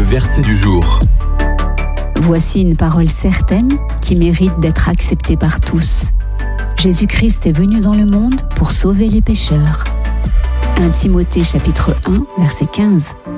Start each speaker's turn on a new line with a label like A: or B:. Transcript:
A: verset du jour.
B: Voici une parole certaine qui mérite d'être acceptée par tous. Jésus-Christ est venu dans le monde pour sauver les pécheurs. 1 Timothée chapitre 1, verset 15.